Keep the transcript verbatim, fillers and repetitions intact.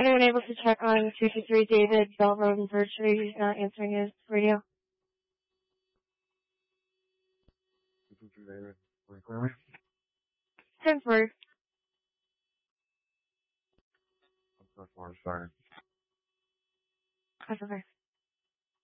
anyone able to check on two two three David Bell Road in Virtue? He's not answering his radio. two two three David, can you clear me? ten four. I'm so far, sorry. That's okay.